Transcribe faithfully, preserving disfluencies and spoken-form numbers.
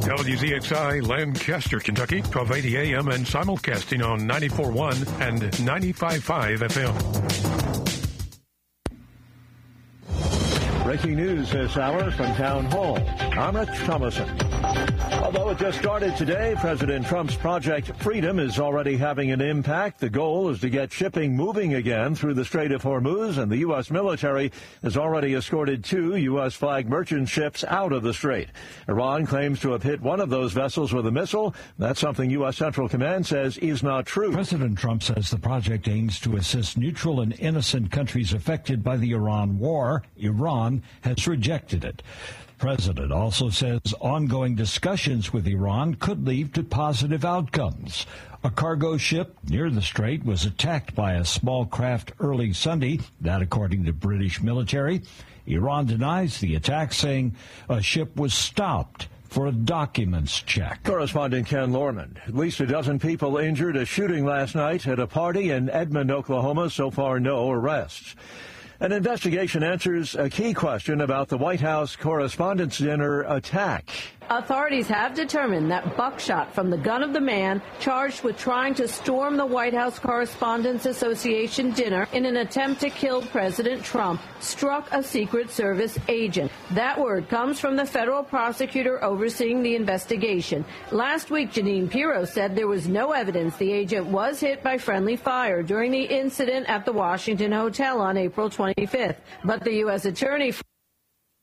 W Z X I, Lancaster, Kentucky, twelve eighty A M and simulcasting on ninety-four point one and ninety-five point five F M. Breaking news this hour from Town Hall. I'm Rich Thomason. Although it just started today, President Trump's Project Freedom is already having an impact. The goal is to get shipping moving again through the Strait of Hormuz, and the U S military has already escorted two U S flagged merchant ships out of the strait. Iran claims to have hit one of those vessels with a missile. That's something U S Central Command says is not true. President Trump says the project aims to assist neutral and innocent countries affected by the Iran war. Iran has rejected it. The president also says ongoing discussions with Iran could lead to positive outcomes. A cargo ship near the strait was attacked by a small craft early Sunday, that according to British military. Iran denies the attack, saying a ship was stopped for a documents check. Correspondent Ken Lorman. At least a dozen people injured a shooting last night at a party in Edmond, Oklahoma. So far, no arrests. An investigation answers a key question about the White House Correspondents' Dinner attack. Authorities have determined that buckshot from the gun of the man charged with trying to storm the White House Correspondents' Association dinner in an attempt to kill President Trump struck a Secret Service agent. That word comes from the federal prosecutor overseeing the investigation. Last week, Jeanine Pirro said there was no evidence the agent was hit by friendly fire during the incident at the Washington Hotel on April twenty-fifth. But the U S attorney